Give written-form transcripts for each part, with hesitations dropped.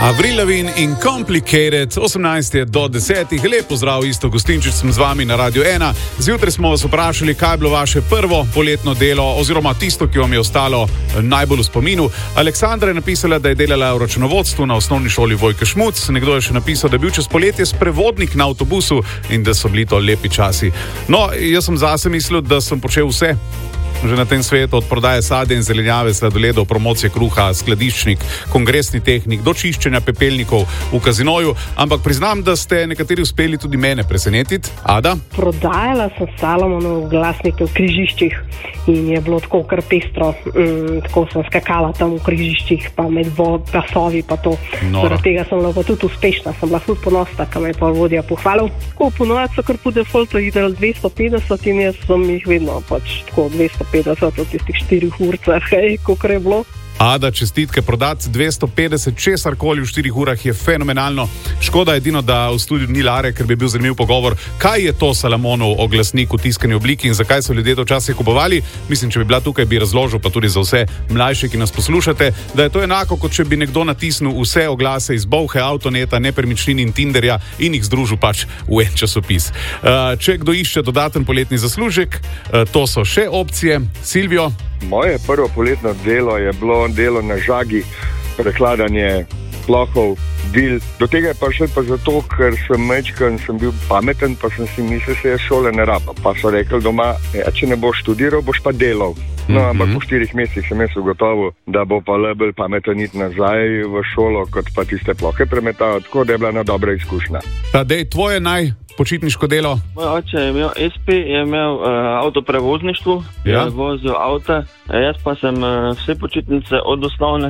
Avril Lavigne in Complicated, 18 do 10. Lep pozdrav, Isto Gostinčič sem z vami na Radio 1. Zjutraj smo vas vprašali, kaj je bilo vaše prvo poletno delo oziroma tisto, ki vam je ostalo najbolj v spominu. Aleksandra je napisala, da je delala v računovodstvu na osnovni šoli Vojke Šmuc. Nekdo je še napisal, da je bil čez poletje sprevodnik na avtobusu in da so bili to lepi časi. No, jaz sem zase mislil, da sem počel vse že na tem svetu, od prodaje sadja in zelenjave, sladoledov, promocije kruha, skladiščnik, kongresni tehnik, do čiščenja pepelnikov v kazinoju, ampak priznam, da ste nekateri uspeli tudi mene presenetiti. Ada? Prodajala sem Salomonov glasnike v križiščih in je bilo tako kar pestro. Tako sem skakala tam v križiščih, pa med pasovi pa to. Zaradi tega sem bila pa tudi uspešna, sem bila tudi ponosna, kam je pa vodja pohvalil. Tako ponovati so kar po defaultu ideli 250 in jaz sem jih vedno pač tako 250 v tistih 4 urcah, koliko je bilo. Ada, čestitke, prodati 250 česarkoli v 4 urah je fenomenalno. Škoda edino, da v studiu ni Lare, ker bi bil zanimiv pogovor, kaj je to Salomonov oglasnik v tiskani obliki in zakaj so ljudje to včasih kupovali. Mislim, če bi bila tukaj, bi razložil, pa tudi za vse mlajše, ki nas poslušate, da je to enako, kot če bi nekdo natisnil vse oglase iz Bolhe, Avtoneta, Nepremičnin in Tinderja in jih združil pač v en časopis. Če kdo išče dodaten poletni zaslužek, to so še opcije. Silvio? Moje prvo poletno delo je bilo delo na žagi, prekladanje plohov, dil. Do tega je pa še pa zato, ker sem bil pameten, pa sem si mislil, da je šole ne raba. Pa so rekli doma, če ne boš študiral, boš pa delal. No, ampak po 4 mesecih sem jaz ugotovil, da bo pa le bolj pameten iti nazaj v šolo, kot pa tiste plohe premetati, tako da je bila ena dobra izkušnja. Tadej, tvoje počitniško delo? Moj oče je imel SP, je imel avtoprevozništvo, je vozil avta. Jaz pa sem vse počitnice od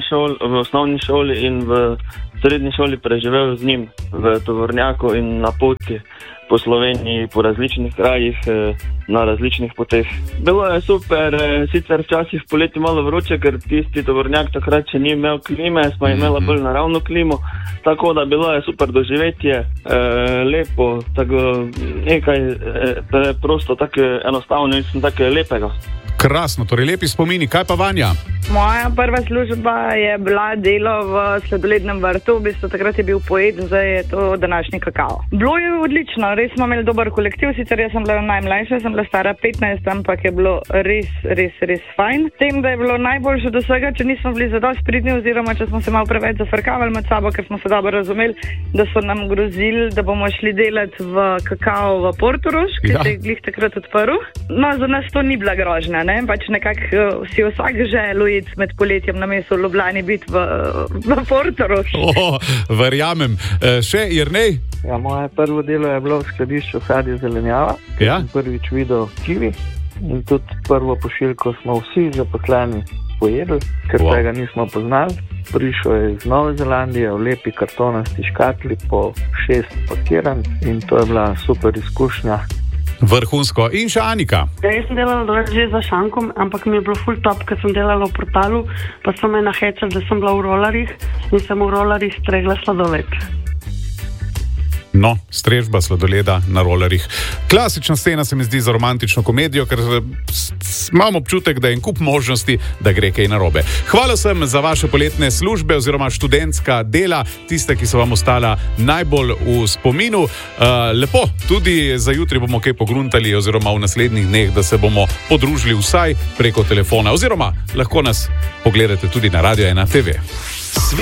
v osnovni šoli in v srednji šoli preživel z njim v tovornjaku in na poti po Sloveniji, po različnih krajih, na različnih poteh. Bilo je super, sicer včasih poleti malo vroče, ker tisti tovornjak takrat še ni imel klime, smo imela bolj naravno klimo, tako da bilo je super doživetje, lepo, tako nekaj preprosto, tako enostavno in tako lepega. Krasno, torej lepi spomini. Kaj pa Vanja? Moja prva služba je bila delo v sladolednem vrtu, v bistvu takrat je bil poet, zdaj je to današnji kakao. Bilo je odlično, res smo imeli dober kolektiv, sicer jaz sem bila najmlajša, sem bila stara 15, ampak je bilo res fajn. Tem, da je bilo najboljše do vsega, če nismo bili zadosti pridni oziroma če smo se malo preveč zafrkavali med sabo, ker smo se dobro razumeli, da so nam grozili, da bomo šli delati v kakao v Portorož, ki se je glih takrat odprl. No, za nas to ni bila grožnja, ne? Pač nekako si vsak želel iti med poletjem na mesto v Ljubljani biti v Portorož. Verjamem. Še Jernej? Ja, moje prvo delo je bilo v skladišču sadja zelenjava, ker sem prvič videl kivi in tudi prvo pošiljko smo vsi zaposleni pojedli, ker tega nismo poznali. Prišel je iz Nove Zelandije v lepi kartonasti škatli po 6 pakiran in to je bila super izkušnja. Vrhunsko. In še Anika? Jaz sem delala že za šankom, ampak mi je bilo ful top, ker sem delala v portalu, pa so me nahecali, da sem bila v rolarjih in sem v rolarjih stregla sladoled. No, strežba sladoleda na rolerjih. Klasična scena se mi zdi za romantično komedijo, ker imam občutek, da je en kup možnosti, da gre kaj narobe. Hvala sem za vaše poletne službe oziroma študentska dela, tiste, ki so vam ostala najbolj v spominu. Lepo, tudi za jutri bomo kaj pogruntali oziroma v naslednjih dneh, da se bomo podružili vsaj preko telefona oziroma lahko nas pogledate tudi na Radio 1 TV.